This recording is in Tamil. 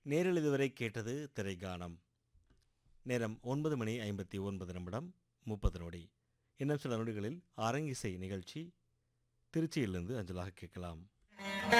நேரில் இதுவரை கேட்டது திரைகானம். நேரம் 9:59 30 இன்னும் சில நொடிகளில் அரங்கிசை நிகழ்ச்சி திருச்சியிலிருந்து அஞ்சலாக கேட்கலாம்.